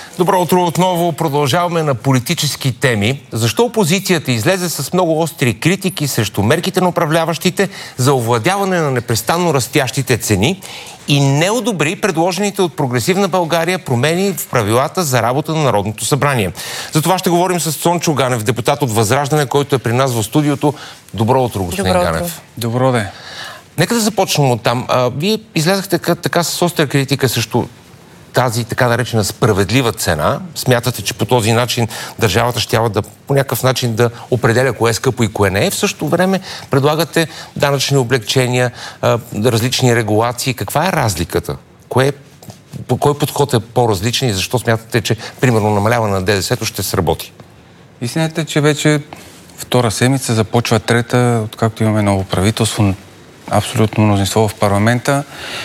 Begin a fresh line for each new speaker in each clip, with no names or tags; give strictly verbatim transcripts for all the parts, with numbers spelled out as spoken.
Добро утро отново. Продължаваме на политически теми. Защо опозицията излезе с много остри критики срещу мерките на управляващите за овладяване на непрестанно растящите цени и не одобри предложените от Прогресивна България промени в правилата за работа на Народното събрание? За това ще говорим с Цончо Ганев, депутат от Възраждане, който е при нас в студиото. Добро утро, господин
Добро
Ганев.
утро.
Добро де.
Нека да започнем от там. А, вие излязахте така, така с остра критика срещу тази така наречена справедлива цена. Смятате, че по този начин държавата щяла да по някакъв начин да определя кое е скъпо и кое не е. В същото време предлагате данъчни облегчения, различни регулации. Каква е разликата? Кое, по кой подход е по-различен и защо смятате, че примерно намаляване на ДДС-то ще сработи?
Истината е, че вече втора седмица започва трета, откакто имаме ново правителство, абсолютно мнозинство в парламента.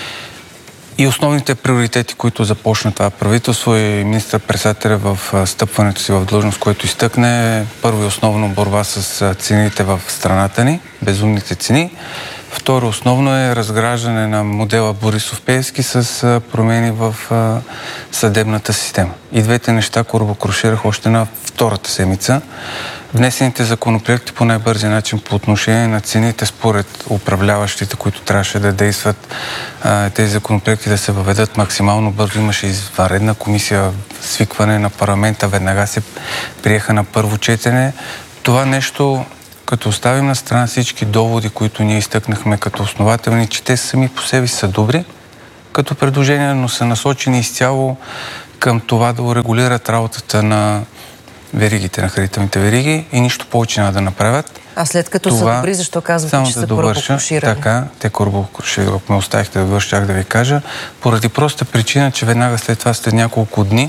И основните приоритети, които започна това правителство и министър-председателя в стъпването си в длъжност, който изтъкне, първо и основно борба с цените в страната ни, безумните цени. Второ основно е разграждане на модела Борисов-Пеевски с промени в съдебната система. И двете неща корабокруширах още на втората седмица. Внесените законопроекти по най-бързи начин по отношение на цените според управляващите, които трябваше да действат, тези законопроекти да се въведат максимално бързо. Имаше извънредна комисия, свикване на парламента, веднага се приеха на първо четене. Това нещо, като оставим на страна всички доводи, които ние изтъкнахме като основателни, че те сами по себе са добри като предложения, но са насочени изцяло към това да урегулират работата на веригите, на хранителните вериги и нищо повече няма да направят.
А след като
това,
са добри, защо казвате, че
да
са
корабокруширани? Така, те корабокруширани, ако ме оставихте да довърша, чак да ви кажа, поради проста причина, че веднага след това, след няколко дни,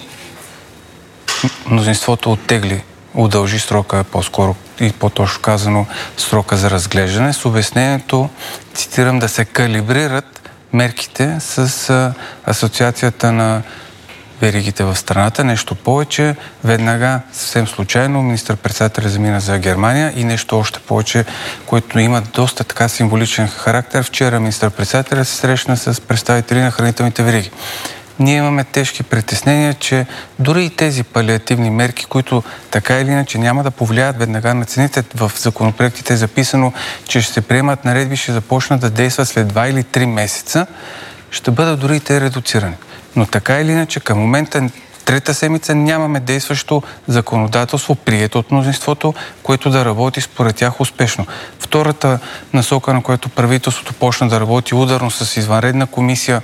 мнозинството оттегли, удължи срока, по-скоро и по-точно казано срока за разглеждане, с обяснението, цитирам, да се калибрират мерките с а, Асоциацията на веригите в страната. Нещо повече, веднага, съвсем случайно, министър-председателя замина за Германия и нещо още повече, което има доста така символичен характер. Вчера министър-председателя се срещна с представители на хранителните вериги. Ние имаме тежки притеснения, че дори и тези палиативни мерки, които така или иначе няма да повлияят веднага на цените, в законопроектите е записано, че ще се приемат наредби, ще започнат да действат след два или три месеца, ще бъдат дори и те редуцирани. Но така или иначе, към момента, трета седмица, нямаме действащо законодателство, прието от мнозинството, което да работи според тях успешно. Втората насока, на която правителството почна да работи ударно с извънредна комисия,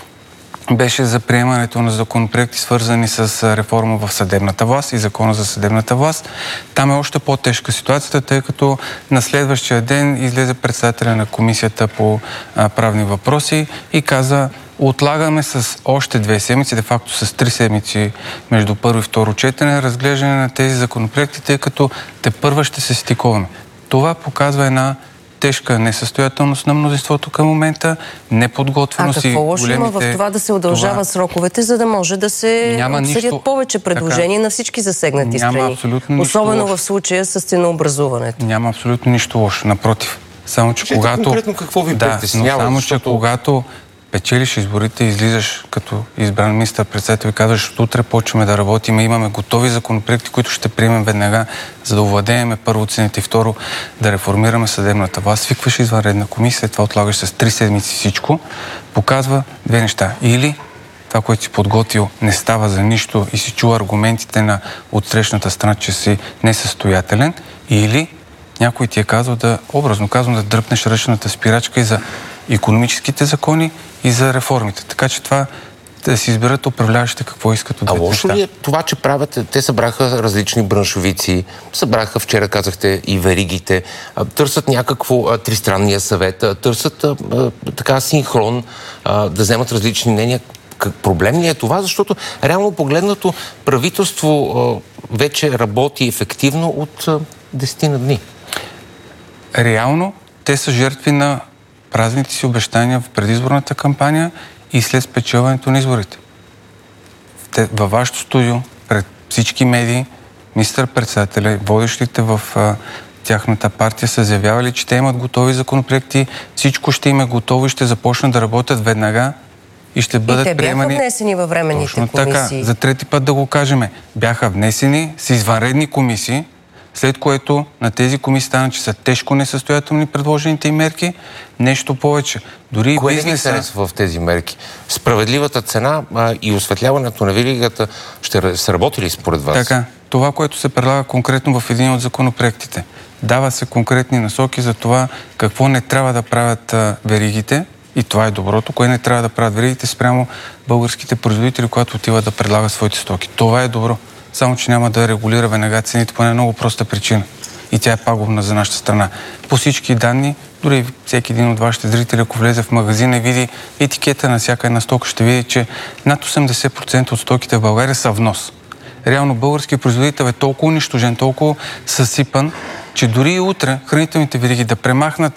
беше за приемането на законопроекти, свързани с реформа в съдебната власт и закона за съдебната власт. Там е още по-тежка ситуацията, тъй като на следващия ден излезе председателя на комисията по а, правни въпроси и каза: отлагаме с още две седмици, де факто с три седмици между първо и второ четене, разглеждане на тези законопроекти, тъй като тепърва ще се стиковаме. Това показва една тежка несъстоятелност на мнозинството към момента, неподготвеност и големите...
А какво лошо има в това да се удължава това... сроковете, за да може да се обсъдят нищо... повече предложения така, на всички засегнати страни? Особено в случая с ценообразуването.
Няма абсолютно нищо лошо. Напротив. Само, че
Ще
когато...
конкретно какво ви
да,
притеснява?
Само,
защото...
че когато печелиш изборите, излизаш като избран министър-председател и казваш: утре почваме да работим, имаме готови законопроекти, които ще приемем веднага, за да овладеем първо цените и второ да реформираме съдебната власт. Свикваш извънредна комисия, след това отлагаш с три седмици всичко, показва две неща. Или това, което си подготвил, не става за нищо и си чува аргументите на отсрещната страна, че си несъстоятелен, или някой ти е казал да, образно казвам, да дръпнеш ръчната спирачка и за икономическите закони и за реформите. Така че това да си изберат управляващите какво искат от двете неща.
А лошо ли е това, че правят? Те събраха различни браншовици, събраха, вчера казахте, и веригите, търсят някакво тристранния съвет, търсят а, така синхрон, а, да вземат различни мнения. Как проблем ли е това? Защото реално погледнато правителство а, вече работи ефективно от а, десетина дни.
Реално те са жертви на празните си обещания в предизборната кампания и след спечелването на изборите. Във вашето студио, пред всички медии, министър-председателя, водещите в а, тяхната партия са заявявали, че те имат готови законопроекти, всичко ще им е готово и ще започнат да работят веднага и ще бъдат
и те
приемани...
бяха внесени във временните
Точно
комисии.
Така, за трети път да го кажем. Бяха внесени с извънредни комисии, след което на тези комисии стана, че са тежко несъстоятелни предложените им мерки. Нещо повече. Дори
Кое
бизнеса...
Кое харесва в тези мерки? Справедливата цена а, и осветляването на веригата ще се работи ли според вас?
Така. Това, което се предлага конкретно в един от законопроектите. Дава се конкретни насоки за това какво не трябва да правят а, веригите, и това е доброто, кое не трябва да правят веригите спрямо българските производители, когато отиват да предлагат своите стоки. Това е добро. Само че няма да регулира веднага цените по една много проста причина. И тя е пагубна за нашата страна. По всички данни, дори всеки един от вашите зрители, ако влезе в магазина и види етикета на всяка една стока, ще види, че над осемдесет процента от стоките в България са внос. Реално българският производител е толкова унищожен, толкова съсипан, че дори и утре хранителните вериги да премахнат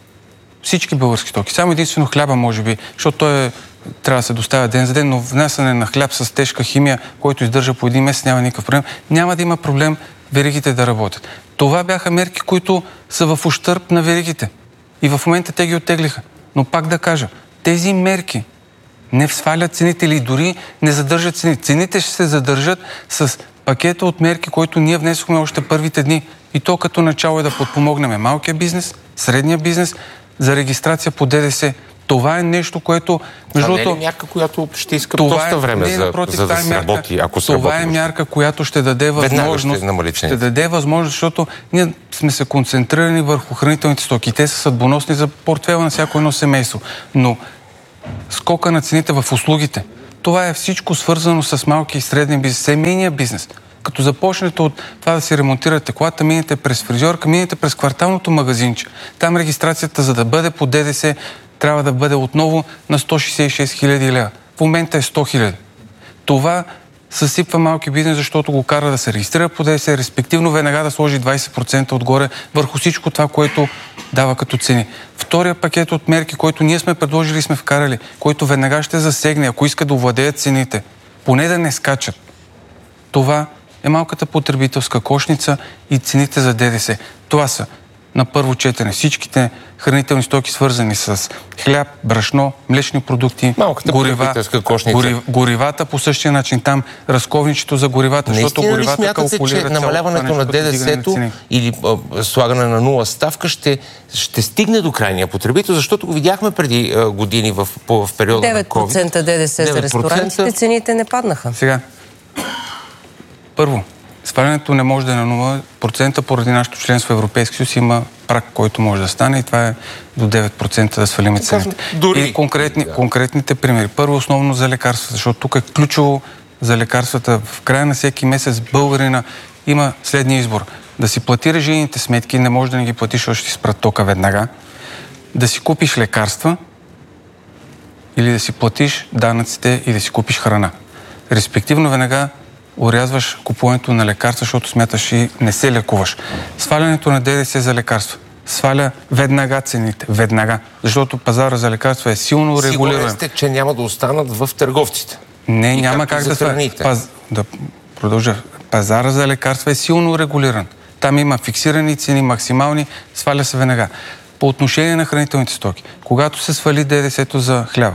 всички български стоки. Само единствено хляба, може би, защото той е, трябва да се доставя ден за ден, но внасяне на хляб с тежка химия, който издържа по един месец, няма никакъв проблем. Няма да има проблем веригите да работят. Това бяха мерки, които са в ущърб на веригите. И в момента те ги оттеглиха. Но пак да кажа, тези мерки не свалят цените или дори не задържат цените. Цените ще се задържат с пакета от мерки, който ние внесохме още първите дни. И то като начало е да подпомогнем малкия бизнес, средния бизнес, за регистрация по ДДС. Това е нещо, което...
Между това не е мярка, която ще иска доста е, време не, за, напротив, за да се мярка, работи, ако се
Това
работи.
е мярка, която ще даде възможност... Ще, ще даде възможност, защото ние сме се концентрирани върху хранителните стоки. Те са съдбоносни за портфела на всяко едно семейство. Но скока на цените в услугите, това е всичко свързано с малки и средни бизнес, семейния бизнес. Като започнете от това да си ремонтирате колата, минете през фризьорка, минете през кварталното магазинче. Там регистрацията, за да бъде по ДДС, трябва да бъде отново на сто шейсет и шест хиляди лева. В момента е сто хиляди. Това съсипва малки бизнес, защото го кара да се регистрира по ДДС, респективно веднага да сложи двайсет процента отгоре върху всичко това, което дава като цени. Втория пакет от мерки, който ние сме предложили и сме вкарали, който веднага ще засегне, ако иска да овладеят цените, поне да не скачат. Това е малката потребителска кошница и цените за ДДС. Това са на първо четене всичките хранителни стоки, свързани с хляб, брашно, млечни продукти,
малката
горива, гори, горивата по същия начин. Там разковничето за горивата, защото горивата
калкулират. Наистина ли смятате, че намаляването на ДДС-то или а, слагане на нула ставка ще, ще стигне до крайния потребител, защото го видяхме преди а, години в, по, в периода на COVID.
девет процента ДДС за ресторантите, цените не паднаха.
Сега, първо, свалянето не може да е на нула процента поради нашето членство в Европейски съюз. Има праг, който може да стане и това е до девет процента да свалим цените. Дори. И конкретни, да. конкретните примери. Първо, основно за лекарствата, защото тук е ключово за лекарствата. В края на всеки месец българина има следния избор. Да си плати режийните сметки, не може да не ги платиш, защото ще ти спрат тока веднага. Да си купиш лекарства или да си платиш данъците и да си купиш храна. Респективно веднага орязваш купуването на лекарства, защото смяташ и не се лекуваш. Свалянето на ДДС за лекарства сваля веднага цените. Веднага. Защото пазара за лекарства е силно регулиран.
Сигурен сте, че няма да останат в търговците?
Не, и няма как да сваля. Паз... Да продължа. Пазара за лекарства е силно регулиран. Там има фиксирани цени, максимални, сваля се веднага. По отношение на хранителните стоки, когато се свали ДДС-то за хляба,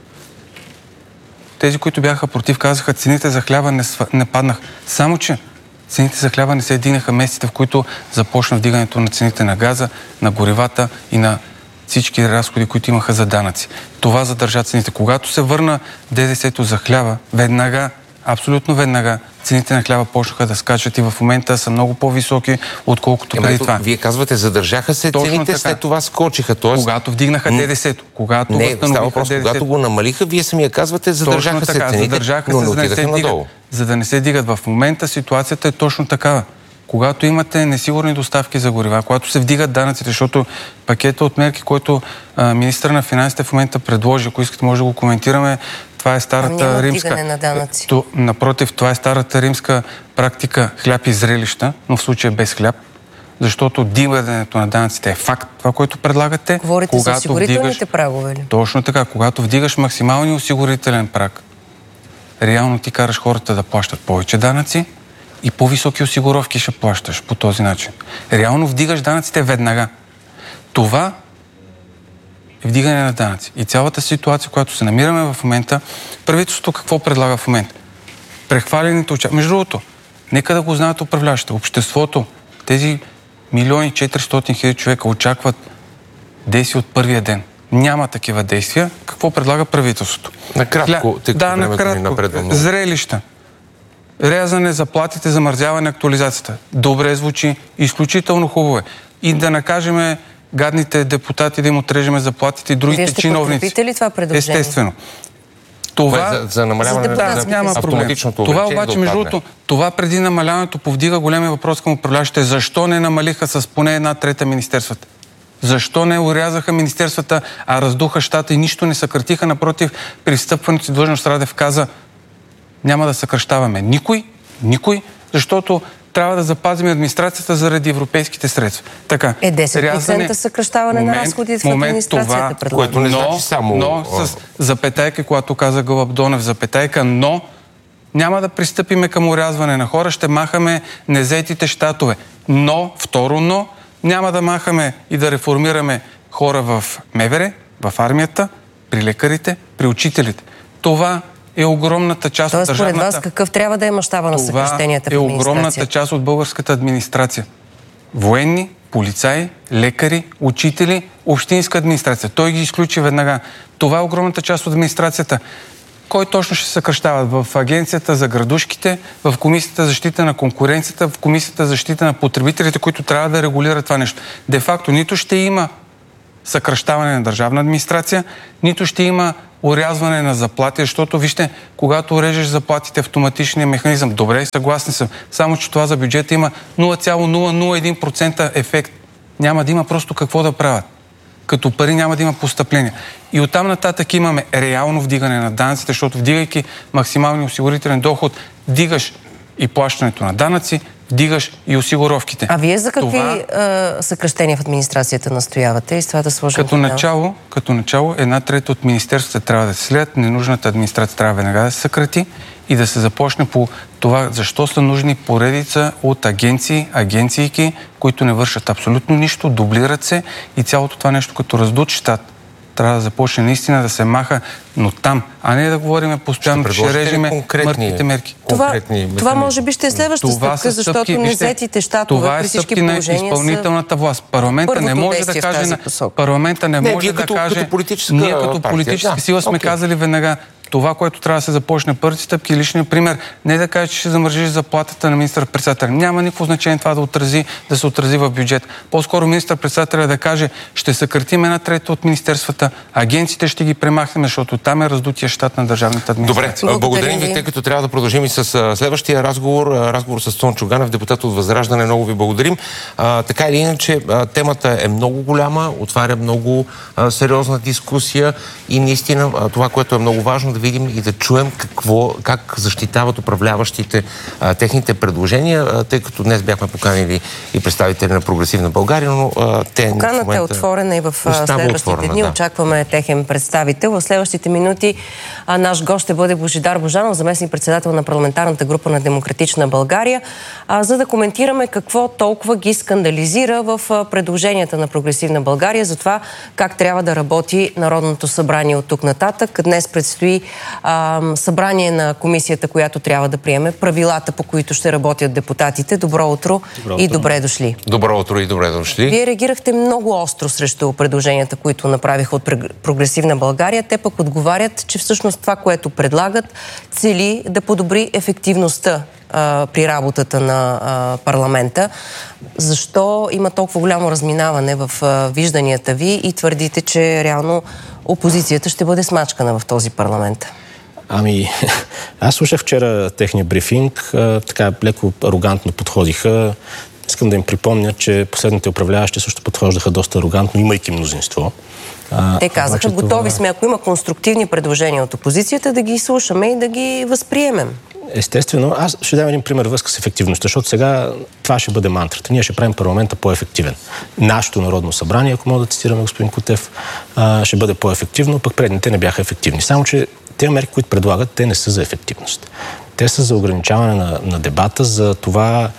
тези, които бяха против, казаха, цените за хляба не, св... не паднаха. Само, че цените за хляба не се дигнаха месеците, в които започна вдигането на цените на газа, на горивата и на всички разходи, които имаха за данъци. Това задържа цените. Когато се върна ДДС-то за хляба, веднага, абсолютно веднага, цените на хляба почнаха да скачат и в момента са много по-високи, отколкото преди това.
Вие казвате, задържаха се
Точно
цените,
така.
След това скочиха. Тоест...
Когато вдигнаха ДДС-то, когато
не,
възстановиха
въпрос,
ДДС-то.
Когато го намалиха, вие самия казвате, задържаха
точно
се
така,
цените,
задържаха
но
се,
не
за да не
отидаха
се
надолу.
Дигат, за да не се дигат. В момента ситуацията е точно такава. Когато имате несигурни доставки за горива, когато се вдигат данъците, защото пакета от мерки, който а, министър на финансите в момента предложи, ако искате може да го коментираме, това е старата
няма
римска...
на данъци.
То, напротив, това е старата римска практика хляб и зрелища, но в случая без хляб, защото дигането на данъците е факт, това, което предлагате.
Говорите за осигурителните вдигаш... прагове ли?
Точно така. Когато вдигаш максималния осигурителен праг, реално ти караш хората да плащат повече данъци и по-високи осигуровки ще плащаш по този начин. Реално вдигаш данъците веднага. Това е вдигане на данъци. И цялата ситуация, която се намираме в момента, правителството какво предлага в момента? Прехвалените очаквания. Между другото, нека да го знаят управляващите. Обществото, тези милиони четиристотин хиляди човека очакват действия от първия ден. Няма такива действия. Какво предлага правителството?
Накратко, тъй като
да, накратко. Зрелища. Рязане заплатите, замързяване, актуализацията. Добре звучи, изключително хубаво е. И да накажеме гадните депутати, да им отрежеме заплатите и другите чиновници. Вие ще
подкрепите ли това предложение?
Естествено. Това
за, за намаляване
за да, няма автоматичното това обаче, да между другото, това преди намаляването повдига големия въпрос към управляващите. Защо не намалиха с поне една трета министерствата? Защо не урязаха министерствата, а раздуха щата и нищо не съкратиха? Напротив, при встъпването си длъжност Радев каза: няма да съкръщаваме никой, никой, защото трябва да запазим администрацията заради европейските средства. Така,
е десет процента съкръщаване момент, на разходите в администрацията.
Това, което не значи само...
Но с запетайка, когато каза Гълъб Донев, запетайка, но няма да пристъпиме към урязване на хора, ще махаме незаетите щатове. Но, второ но, няма да махаме и да реформираме хора в МВР, в армията, при лекарите, при учителите. Това е огромната част
Тоест,
от държавната...
според вас, какъв трябва да е мащаба на съкращенията в администрацията?
Това е огромната част от българската администрация. Военни, полицаи, лекари, учители, общинска администрация. Той ги изключи веднага. Това е огромната част от администрацията. Кой точно ще се съкращава? В Агенцията за градушките, в Комисията за защита на конкуренцията, в Комисията за защита на потребителите, които трябва да регулират това нещо. Де факто нито ще има съкращаване на държавна администрация, нито ще има урязване на заплати, защото, вижте, когато урежеш заплатите, автоматичния механизъм, добре, съгласни съм, само че това за бюджета има нула цяло нула нула едно процента ефект. Няма да има просто какво да правят. Като пари няма да има постъпления. И оттам нататък имаме реално вдигане на данъците, защото вдигайки максималния осигурителен доход, вдигаш и плащането на данъци, вдигаш и осигуровките.
А вие за какви това... а, съкращения в администрацията настоявате и с това да сложим
като начало, като начало, една трета от министерствата трябва да се следят, ненужната администрация трябва веднага да се съкрати и да се започне по това, защо са нужни поредица от агенции, агенцийки, които не вършат абсолютно нищо, дублират се и цялото това нещо като раздут щат трябва да започне наистина да се маха, но там, а не да говорим постоянно, че ще режеме мъртвите мерки.
Това, това може би ще е следващата това стъпка, защото стъпки, незетите щатове при всички положения са... Това е стъпки на изпълнителната власт. Парламента не може да каже... На... Парламента не, не може да като, каже...
Като политическа
ние като политическа да, сила сме okay. казали веднага това, което трябва да се започне първи стъпки, личния пример. Не да кажеш, че ще замържиш заплатата на министър-председателя. Няма никакво значение това да отрази, да се отрази в бюджет. По-скоро министър-председателя да каже, ще съкратим една трета от министерствата, агенциите ще ги премахнем, защото там е раздутия щат на държавната администрация.
Добре, благодарим ви, тъй като трябва да продължим и с следващия разговор. Разговор с Цончо Ганев, депутат от Възраждане. Много ви благодарим. А, така или иначе, темата е много голяма, отваря много а, сериозна дискусия и наистина а, това, което е много важно, да видим и да чуем какво, как защитават управляващите а, техните предложения, а, тъй като днес бяхме поканили и представители на Прогресивна България, но а, те...
Поканата момента... е отворена и в следващите отворена, дни. Да. Очакваме техен представител. В следващите минути а, наш гост ще бъде Божидар Божанов, заместник-председател на парламентарната група на Демократична България, а, за да коментираме какво толкова ги скандализира в а, предложенията на Прогресивна България за това как трябва да работи Народното събрание от тук нататък. Днес предстои а, събрание на комисията, която трябва да приеме правилата, по които ще работят депутатите. Добро утро, Добро и утро. добре дошли.
Добро утро и добре дошли.
Вие реагирахте много остро срещу предложенията, които направиха от Прогресивна България. Те пък отговарят, че всъщност това, което предлагат, цели да подобри ефективността а, при работата на а, парламента. Защо има толкова голямо разминаване в а, вижданията ви и твърдите, че реално опозицията ще бъде смачкана в този парламент?
Ами, аз слушах вчера техния брифинг, а, така леко арогантно подходиха. Искам да им припомня, че последните управляващи също подхождаха доста арогантно, имайки мнозинство.
А, Те казаха, готови това... сме, ако има конструктивни предложения от опозицията, да ги слушаме и да ги възприемем.
Естествено, аз ще дам един пример връзка с ефективността, защото сега това ще бъде мантрата. Ние ще правим парламента по-ефективен. Нашето Народно събрание, ако мога да цитираме господин Кутев, ще бъде по-ефективно, пък предните не бяха ефективни. Само че тези мерки, които предлагат, те не са за ефективност. Те са за ограничаване на, на дебата, за това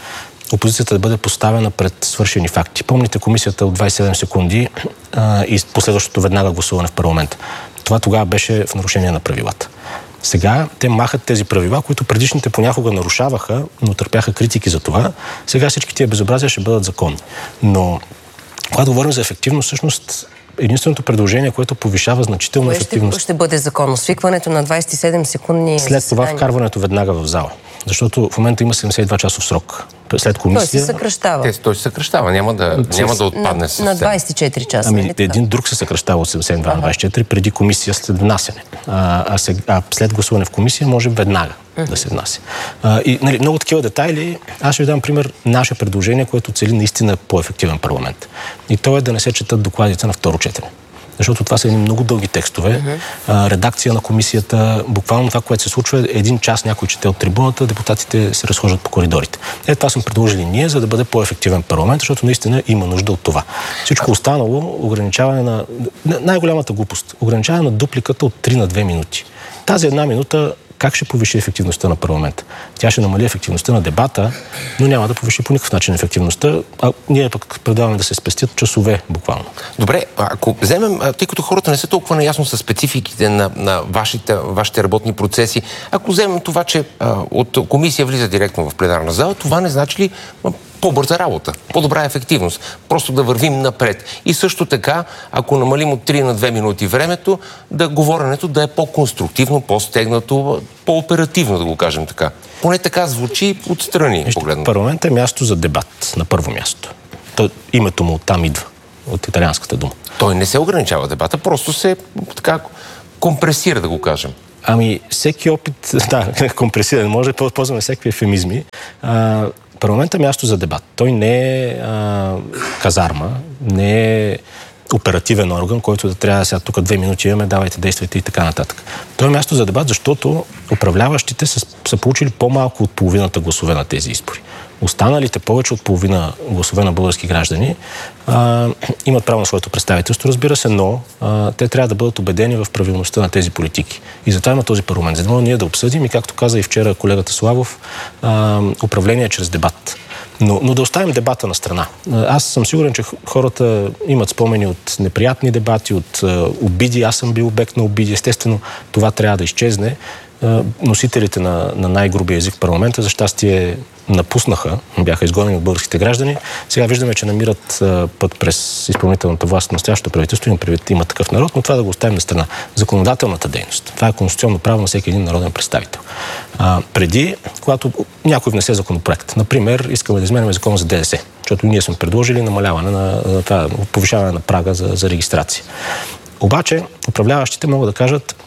опозицията да бъде поставена пред свършени факти. Помните комисията от двайсет и седем секунди а, и последващото веднага гласуване в парламента. Това тогава беше в нарушение на правилата. Сега те махат тези правила, които предишните понякога нарушаваха, но търпяха критики за това. Сега всички тия безобразия ще бъдат законни. Но когато говорим за ефективност, всъщност единственото предложение, което повишава значително
Кое
ефективност...
Ще, ще бъде законно? Свикването на двайсет и седем секундни
След
заседания.
това вкарването веднага в зала. Защото в момента има седемдесет и два часов срок. След комисия...
Той се съкръщава.
Те, той се съкръщава, няма да, няма да отпадне
на,
съвсем.
на двайсет и четири часа.
Ами един друг се съкръщава от седемдесет и два на двайсет и четири преди комисия след внасяне. А, а, сега, а след гласуване в комисия може веднага uh-huh. да се внася. А, и нали, много такива детайли. Аз ще ви дам пример наше предложение, което цели наистина по-ефективен парламент. И то е да не се четат докладите на второ четене. Защото това са едни много дълги текстове. Uh-huh. А, редакция на комисията, буквално това, което се случва, е един час някой чете от трибуната, депутатите се разхождат по коридорите. Е, това сме предложили ние, за да бъде по-ефективен парламент, защото наистина има нужда от това. Всичко останало, ограничаване на... Най-голямата глупост. Ограничаване на дупликата от три на две минути. Тази една минута как ще повиши ефективността на парламента? Тя ще намали ефективността на дебата, но няма да повиши по никакъв начин ефективността, а ние пък предлагаме да се спестят часове, буквално.
Добре, ако вземем, тъй като хората не са толкова наясно с спецификите на, на вашите, вашите работни процеси, ако вземем това, че а, от комисия влиза директно в пленарна зала, това не значи ли по-бърза работа, по-добра ефективност, просто да вървим напред. И също така, ако намалим от три на две минути времето, да говоренето да е по-конструктивно, по-стегнато, по-оперативно, да го кажем така. Поне така звучи отстрани погледнато.
Парламент е място за дебат, на първо място. То, името му оттам идва, от италианската дума.
Той не се ограничава дебата, просто се така компресира, да го кажем.
Ами, всеки опит, да, компресиран, може да ползваме всеки ефемизми. А, парламентът е място за дебат. Той не е а, казарма, не е оперативен орган, който да трябва сега тук две минути имаме, давайте, действайте и така нататък. Той е място за дебат, защото управляващите са, са получили по-малко от половината гласове на тези избори. Останалите повече от половина гласове на български граждани а, имат право на своето представителство, разбира се, но а, те трябва да бъдат убедени в правилността на тези политики. И затова има този парламент. За да ние да обсъдим и, както каза и вчера колегата Славов, а, управление чрез дебат. Но, но да оставим дебата на страна. Аз съм сигурен, че хората имат спомени от неприятни дебати, от а, обиди. Аз съм бил обект на обиди. Естествено, това трябва да изчезне. А, носителите на, на най-грубия език в парламента, за щастие, напуснаха, бяха изгонени от българските граждани. Сега виждаме, че намират а, път през изпълнителната власт на настоящото правителство. Има, има такъв народ, но това да го оставим на страна. Законодателната дейност. Това е конституционно право на всеки един народен представител. А, преди, когато някой внесе законопроект, например, искаме да изменяме закона за ДДС, защото ние сме предложили намаляване на, на това, повишаване на прага за, за регистрация. Обаче, управляващите могат да кажат,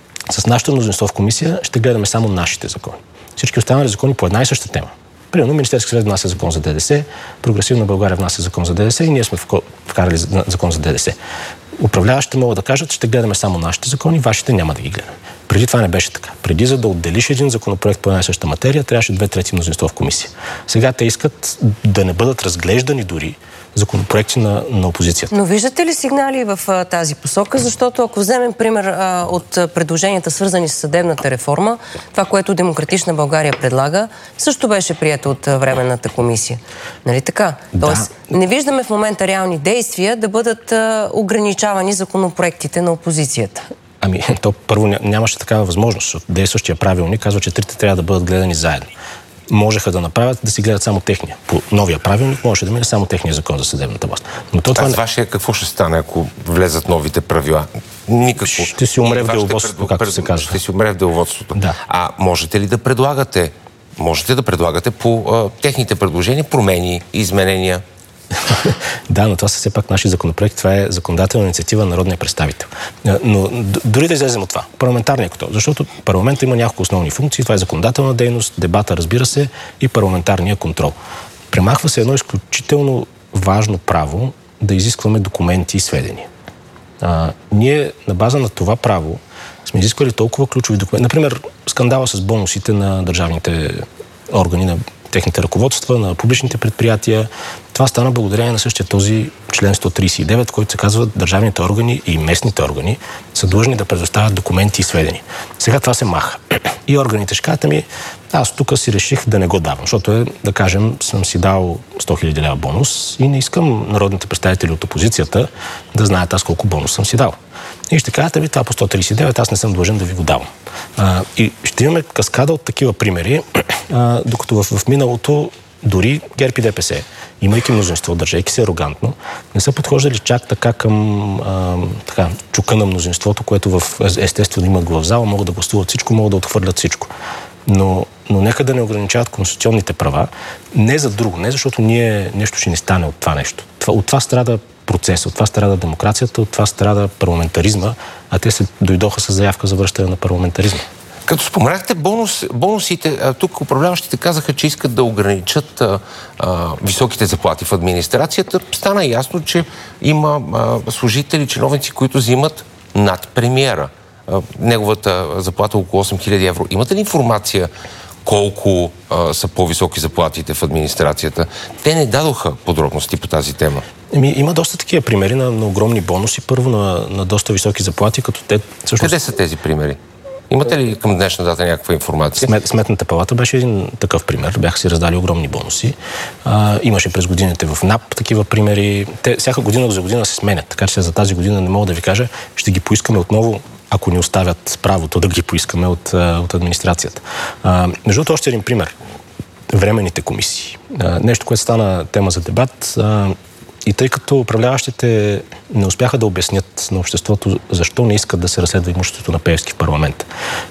с нашето мнозинство в комисия ще гледаме само нашите закони. Всички останали закони по една и съща тема. Примерно, Министерски съвет внася закон за ДДС, Прогресивна България внася закон за ДДС и ние сме вкарали закон за ДДС. Управляващите могат да кажат, ще гледаме само нашите закони, вашите няма да ги гледаме. Преди това не беше така. Преди, за да отделиш един законопроект по една и съща материя, трябваше две трети мнозинство в комисия. Сега те искат да не бъдат разглеждани дори законопроекти на, на опозицията.
Но виждате ли сигнали в а, тази посока? Защото ако вземем пример а, от предложенията, свързани с съдебната реформа, това, което Демократична България предлага, също беше прието от а, Временната комисия. Нали така?
Да.
Тоест, не виждаме в момента реални действия да бъдат а, ограничавани законопроектите на опозицията.
Ами, то първо нямаше такава възможност. Действащия правилник казва, че трите трябва да бъдат гледани заедно. Можеха да направят да си гледат само техния. По новия правилник можеше да мине само техния закон за съдебната власт. Но то
а
това...
с вашия какво ще стане, ако влезат новите правила? Никакво.
Ще си умре в деловодството, както
пред...
се казва.
Ще си умре в деловодството.
Да.
А можете ли да предлагате? Можете да предлагате по а, техните предложения промени, изменения?
Да, но това са все пак наши законопроекти. Това е законодателна инициатива на народния представител. Но дори да излезем от това, парламентарния контрол, защото парламентът има няколко основни функции. Това е законодателна дейност, дебата, разбира се, и парламентарния контрол. Премахва се едно изключително важно право да изискваме документи и сведения. А, ние на база на това право сме изисквали толкова ключови документи. Например, скандала с бонусите на държавните органи, на техните ръководства, на публичните предприятия. Това стана благодарение на същия този член сто тридесет и девет, който се казва, държавните органи и местните органи са длъжни да предоставят документи и сведения. Сега това се маха. И органите ще кажат, ами аз тук си реших да не го давам, защото е, да кажем, съм си дал сто хиляди лева бонус и не искам народните представители от опозицията да знаят аз колко бонус съм си дал. И ще кажат, ами това по сто тридесет и девет аз не съм длъжен да ви го давам. А, и ще имаме каскада от такива примери, а, докато в, в миналото дори ГЕРБ и ДПС, имайки мнозинство, държайки се арогантно, не са подхождали чак така към а, така, чука на мнозинството, което в, естествено имат го в зала, могат да гласуват всичко, могат да отхвърлят всичко. Но, но нека да не ограничават конституционните права. Не за друго, не защото ние нещо ще ни стане от това нещо. Това, от това страда процеса, от това страда демокрацията, от това страда парламентаризма, а те се дойдоха с заявка за връщане на парламентаризма.
Като споменахте бонус, бонусите, тук управляващите казаха, че искат да ограничат а, а, високите заплати в администрацията. Стана ясно, че има а, служители, чиновници, които взимат над премиера. А, неговата заплата е около осем хиляди евро. Имате ли информация колко а, са по-високи заплатите в администрацията? Те не дадоха подробности по тази тема.
Еми, има доста такива примери на, на огромни бонуси. Първо на, на доста високи заплати, като те...
Всъщност... Къде са тези примери? Имате ли към днешна дата някаква информация?
Смет, Сметната палата беше един такъв пример. Бяха си раздали огромни бонуси. А, имаше през годините в НАП такива примери. Те всяка година за година се сменят. Така че за тази година не мога да ви кажа. Ще ги поискаме отново, ако ни оставят правото да ги поискаме от, от администрацията. А, между другото, още един пример. Временните комисии. А, нещо, което стана тема за дебат. А, И тъй като управляващите не успяха да обяснят на обществото защо не искат да се разследва имуществото на Пеевски в парламента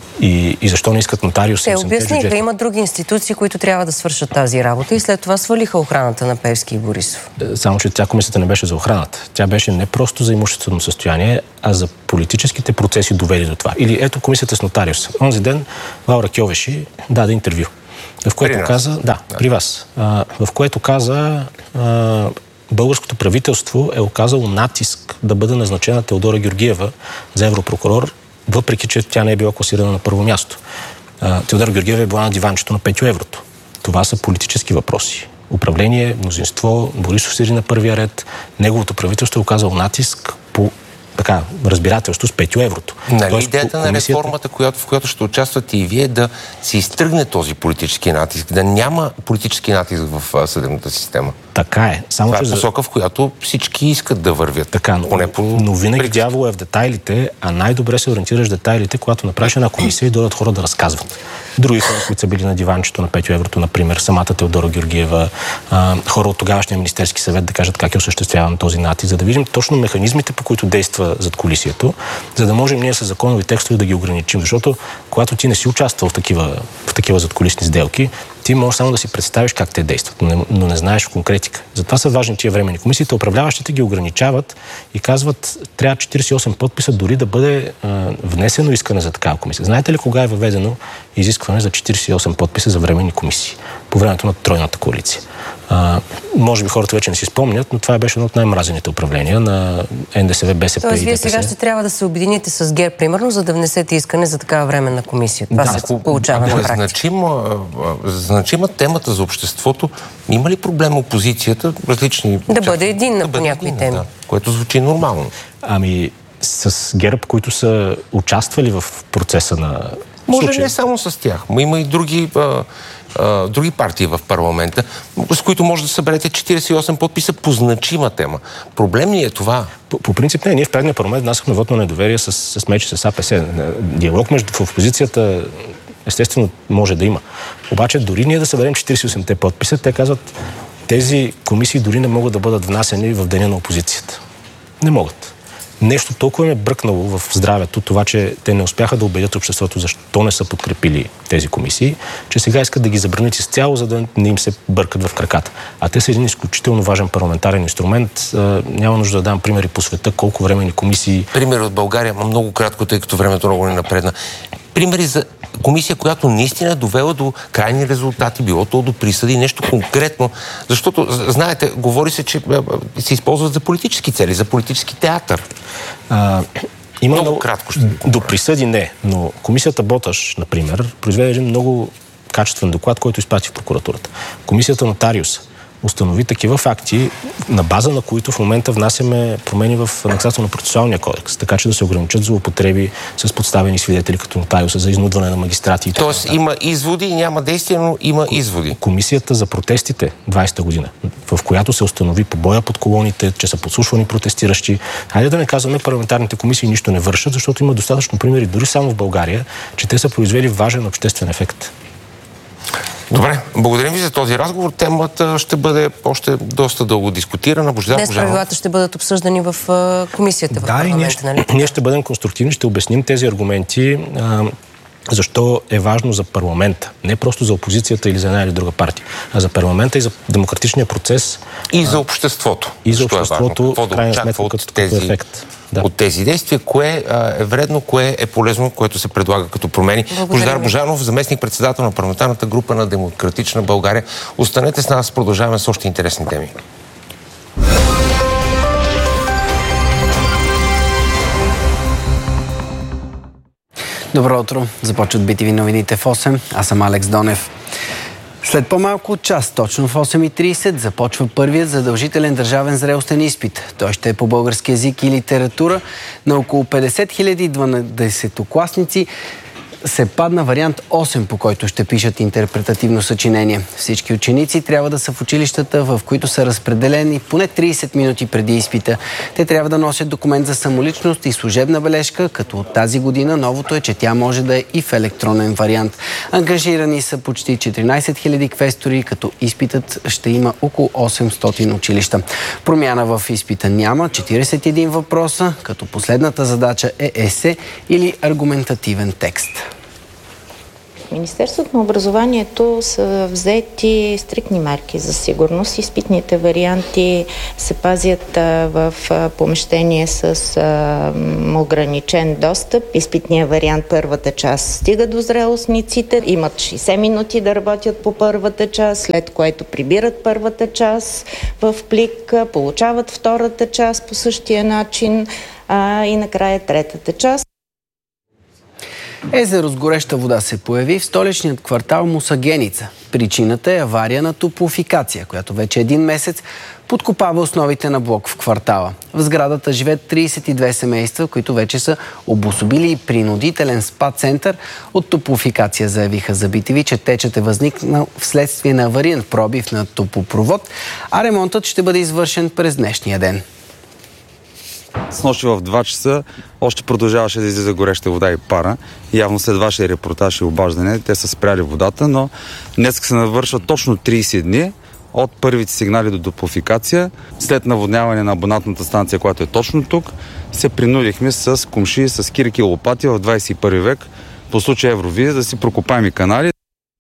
и, и защо не искат нотариуси.
Те обясниха, има други институции, които трябва да свършат тази работа и след това свалиха охраната на Пеевски и Борисов.
Само, че тя комисията не беше за охраната. Тя беше не просто за имуществено състояние, а за политическите процеси довели до това. Или ето комисията с нотариус. Онзи ден Лаура Кьовеши даде интервю, в което
при
каза... Да, да, при вас. А, в което каза... А, българското правителство е оказало натиск да бъде назначена Теодора Георгиева за европрокурор, въпреки че тя не е била класирана на първо място. Теодора Георгиева е била на диванчето на Петьо Еврото. Това са политически въпроси. Управление, мнозинство, Борисов седи на първия ред, неговото правителство е оказало натиск по така, разбирателство с Петьо Еврото.
Нали Тоест, идеята на комисията... реформата, която, в която ще участвате и вие, да се изтръгне този политически натиск, да няма политически натиск в съдебната система?
Така е. Само,
Това
че
е посока, в която всички искат да вървят.
Така, но,
поне по...
но винаги дявол е в детайлите, а най-добре се ориентираш в детайлите, когато направиш една комисия и дойдат хора да разказват. Други хора, които са били на диванчето на Петьо Еврото, например, самата Теодора Георгиева, а, хора от тогавашния Министерски съвет да кажат как е осъществяван този натиск, за да видим точно механизмите, по които действа зад колисието, за да можем ние с законови текстове да ги ограничим. Защото когато ти не си участвал в такива, в такива задкулисни сделки, ти можеш само да си представиш как те действат, но не, но не знаеш в конкретика. Затова са важни тия временни комисии. Управляващите ги ограничават и казват, трябва четиридесет и осем подписа дори да бъде а, внесено искане за такава комисия. Знаете ли кога е въведено изискване за четиридесет и осем подписа за временни комисии? По времето на тройната коалиция. А, може би хората вече не си спомнят, но това беше едно от най-мразените управления на НДСВ, БСП
Тоест,
и
вие
ДПС.
сега ще трябва да се обедините с ГЕРБ, примерно, за да внесете искане за такава временна комисия. Това да, се получава на практика.
Значима, значима темата за обществото. Има ли проблем опозицията? Различни...
Да бъде единна да по някои теми. Да,
което звучи нормално.
Ами, с ГЕРБ, които са участвали в процеса на...
Може
случай.
Не само с тях. Има и други... А... Uh, други партии в парламента, с които може да съберете четиридесет и осем подписа по значима тема. Проблем ли е това?
По, по принцип не. Ние в предния парламент внасяхме вот на недоверие с, с меч с АПС. Диалог между в опозицията естествено може да има. Обаче дори ние да съберем четиридесет и осем подписа, те казват, тези комисии дори не могат да бъдат внасени в деня на опозицията. Не могат. Нещо толкова ме бръкнало в здравето, това, че те не успяха да убедят обществото защо не са подкрепили тези комисии, че сега искат да ги забранят изцяло, за да не им се бъркат в краката. А те са един изключително важен парламентарен инструмент. Няма нужда да дам примери по света, колко временни комисии...
Пример от България, но много кратко, тъй като времето много не напредна. Примери за комисия, която наистина е довела до крайни резултати, било то до присъди, нещо конкретно, защото, знаете, говори се, че се използват за политически цели, за политически театър.
А, има
много
много
кратко ще
до присъди не, но комисията Боташ, например, произведе един много качествен доклад, който изпрати в прокуратурата. Комисията Нотариус установи такива факти, на база на които в момента внасяме промени в наказателно-процесуалния кодекс, така че да се ограничат злоупотреби с подставени свидетели като нотариуса за изнудване на магистрати.
Тоест има изводи и няма действия, но има изводи.
Комисията за протестите двайсета година, в която се установи побоя под колоните, че са подслушвани протестиращи. Хайде да не казваме, парламентарните комисии нищо не вършат, защото има достатъчно примери, дори само в България, че те са произвели важен обществен ефект.
Добре, благодарим ви за този разговор. Темата ще бъде още доста дълго дискутирана. Божидар
Днес
Божанов.
правилата ще бъдат обсъждани в комисията в
да,
парламента,
ние ще,
нали?
ние ще бъдем конструктивни, ще обясним тези аргументи, а, защо е важно за парламента. Не просто за опозицията или за една или друга партия, а за парламента и за демократичния процес.
И за обществото.
И за обществото,
е в крайна сметка,
от като, тези, като ефект.
Да. От тези действия, кое а, е вредно, кое е полезно, което се предлага като промени. Божидар Божанов, заместник-председател на парламентарната група на Демократична България. Останете с нас, продължаваме с още интересни теми.
Добро утро! Започват би ти ви новините в осем. Аз съм Алекс Донев. След по-малко от час, точно в осем и трийсет, започва първият задължителен държавен зрелостен изпит. Той ще е по български език и литература. На около петдесет хиляди дванадесетокласници се падна вариант осем, по който ще пишат интерпретативно съчинение. Всички ученици трябва да са в училищата, в които са разпределени поне трийсет минути преди изпита. Те трябва да носят документ за самоличност и служебна бележка, като от тази година новото е, че тя може да е и в електронен вариант. Ангажирани са почти четиринайсет хиляди квестори, като изпитът ще има около осемстотин училища. Промяна в изпита няма, четирийсет и един въпроса, като последната задача е есе или аргументативен текст.
Министерството на образованието са взети стриктни мерки за сигурност. Изпитните варианти се пазят в помещение с ограничен достъп. Изпитният вариант, първата част, стига до зрелостниците. Имат шейсет минути да работят по първата част, след което прибират първата част в плик, получават втората част по същия начин и накрая третата част.
Езеро с гореща вода се появи в столичният квартал Мусагеница. Причината е авария на топлофикация, която вече един месец подкопава основите на блок в квартала. В сградата живеят трийсет и две семейства, които вече са обособили и принудителен спа-център от топлофикация, заявиха за би ти ви, че течът е възникнал вследствие на авариен пробив на топлопровод, а ремонтът ще бъде извършен през днешния ден.
Снощи в два часа още продължаваше да излиза гореща вода и пара. Явно след вашия репортаж и обаждане те са спряли водата, но днес се навършва точно трийсет дни от първите сигнали до топлофикация. След наводняване на абонатната станция, която е точно тук, се принудихме с комши, с кирки и лопати в двайсет и първи век по случай Евровизия да си прокопаем и канали.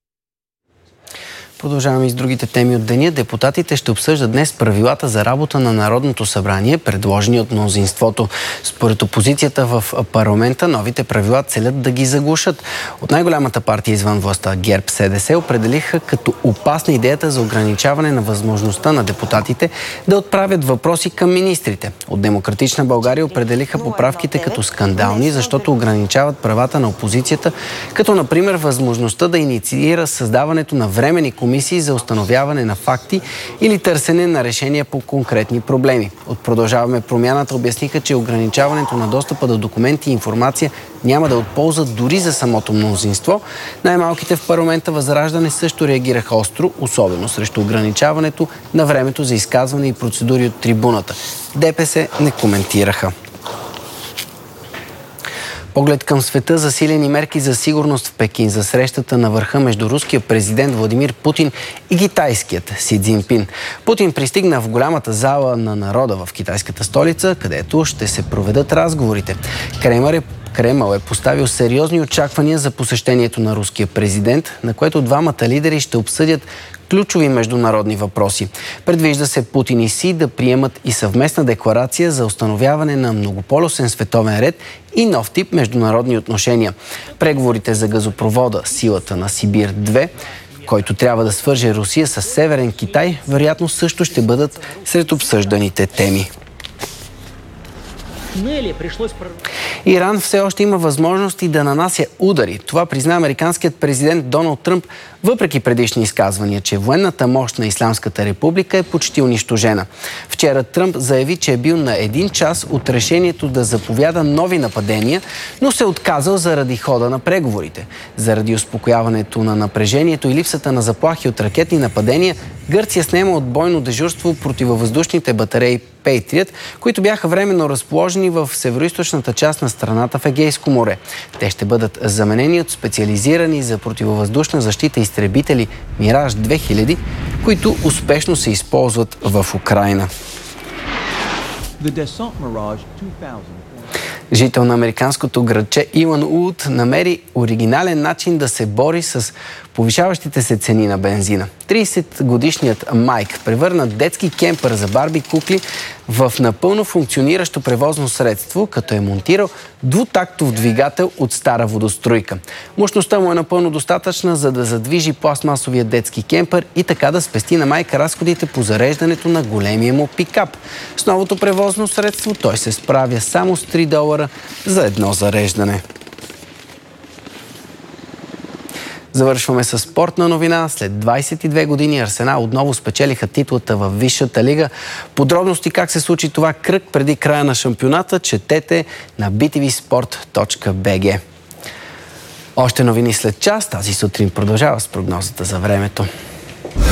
Продължаваме и с другите теми от деня. Депутатите ще обсъждат днес правилата за работа на Народното събрание, предложени от мнозинството. Според опозицията в парламента, новите правила целят да ги заглушат. От най-голямата партия извън властта, ГЕРБ-СДС, определиха като опасна идеята за ограничаване на възможността на депутатите да отправят въпроси към министрите. От Демократична България определиха поправките като скандални, защото ограничават правата на опозицията, като например възможността да инициира създаването на временни комисии комисии за установяване на факти или търсене на решения по конкретни проблеми. От Продължаваме промяната обясниха, че ограничаването на достъпа до документи и информация няма да отполза дори за самото мнозинство. Най-малките в парламента Възраждане също реагираха остро, особено срещу ограничаването на времето за изказване и процедури от трибуната. ДПС не коментираха. Поглед към света, засилени мерки за сигурност в Пекин за срещата на върха между руския президент Владимир Путин и китайският Си Цзинпин. Путин пристигна в голямата зала на народа в китайската столица, където ще се проведат разговорите. Кремъл е Кремъл е поставил сериозни очаквания за посещението на руския президент, на което двамата лидери ще обсъдят ключови международни въпроси. Предвижда се Путин и Си да приемат и съвместна декларация за установяване на многополюсен световен ред и нов тип международни отношения. Преговорите за газопровода Силата на Сибир две, който трябва да свърже Русия с Северен Китай, вероятно също ще бъдат сред обсъжданите теми. Иран все още има възможности да нанася удари. Това призна американският президент Доналд Тръмп, въпреки предишни изказвания, че военната мощ на Ислямската република е почти унищожена. Вчера Тръмп заяви, че е бил на един час от решението да заповяда нови нападения, но се отказал заради хода на преговорите. Заради успокояването на напрежението и липсата на заплахи от ракетни нападения, Гърция снема от бойно дежурство противовъздушните батареи Patriot, които бяха временно разположени в североизточната част на страната в Егейско море. Те ще бъдат заменени от специализирани за противовъздушна защита изтребители Мираж две хиляди, които успешно се използват в Украйна. Жител на американското градче Илън Уд намери оригинален начин да се бори с повишаващите се цени на бензина. тридесетгодишният Майк превърна детски кемпър за барби кукли в напълно функциониращо превозно средство, като е монтирал двутактов двигател от стара водостройка. Мощността му е напълно достатъчна, за да задвижи пластмасовия детски кемпър и така да спести на Майк разходите по зареждането на големия му пикап. С новото превозно средство той се справя само с три долара за едно зареждане. Завършваме с спортна новина. След двадесет и две години Арсенал отново спечелиха титлата във Висшата лига. Подробности как се случи това кръг преди края на шампионата четете на би ти ви спорт точка би джи. Още новини след час. Тази сутрин продължава с прогнозата за времето.